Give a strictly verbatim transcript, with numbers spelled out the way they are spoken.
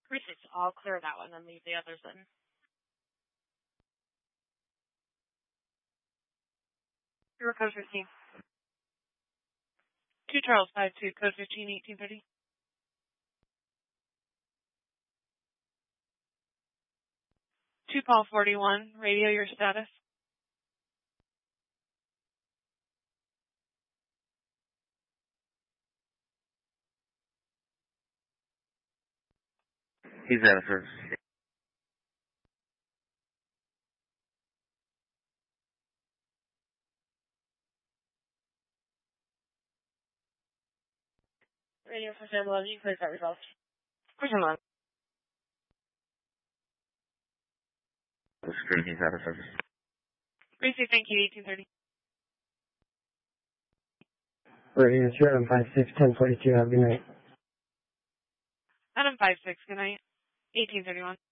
Receipts. I'll clear that one and leave the others in. Your code fifteen. Two Charles five two, code fifteen, eighteen thirty. Two Paul forty-one, radio your status. He's out of service. Radio for Sam eleven, you can that results. Question one. The screen, he's out of service. Receive, thank you, eighteen thirty. Radio two, Adam five six, ten forty-two, have a good night. Adam five six, good night. eighteen thirty-one.